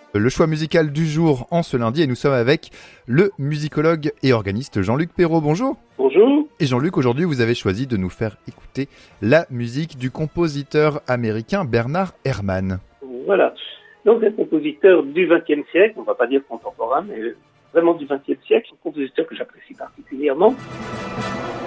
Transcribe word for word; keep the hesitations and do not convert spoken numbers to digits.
Le choix musical du jour en ce lundi et nous sommes avec le musicologue et organiste Jean-Luc Perrault. Bonjour. Bonjour. Et Jean-Luc, aujourd'hui vous avez choisi de nous faire écouter la musique du compositeur américain Bernard Herrmann. Voilà. Donc un compositeur du vingtième siècle, on ne va pas dire contemporain, mais vraiment du vingtième siècle, un compositeur que j'apprécie particulièrement.